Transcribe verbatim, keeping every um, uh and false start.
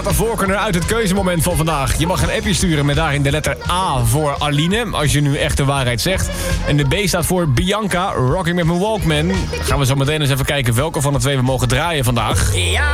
de voorkeur uit het keuzemoment van vandaag. Je mag een appje sturen met daarin de letter A voor Aline, als je nu echt de waarheid zegt. En de B staat voor Bianca, Rocking met mijn Walkman. Gaan we zo meteen eens even kijken welke van de twee we mogen draaien vandaag. Ja,